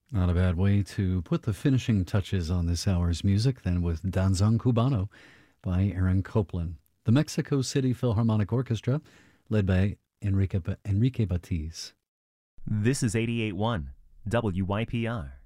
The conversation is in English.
Not a bad way to put the finishing touches on this hour's music, then, with Danzón Cubano by Aaron Copland. The Mexico City Philharmonic Orchestra, led by Enrique Batiz. This is 88.1 WYPR.